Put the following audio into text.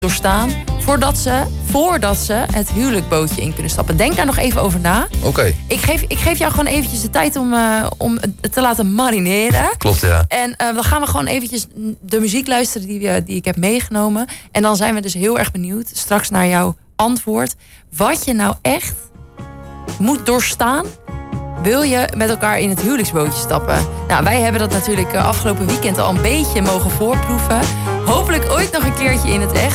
doorstaan voordat ze het huwelijkbootje in kunnen stappen. Denk daar nog even over na. Oké. Ik geef jou gewoon eventjes de tijd om het te laten marineren. Klopt, ja. En dan gaan we gewoon eventjes de muziek luisteren die ik heb meegenomen. En dan zijn we dus heel erg benieuwd straks naar jouw antwoord. Wat je nou echt moet doorstaan, wil je met elkaar in het huwelijksbootje stappen? Nou, wij hebben dat natuurlijk afgelopen weekend al een beetje mogen voorproeven. Hopelijk ooit nog een keertje in het echt.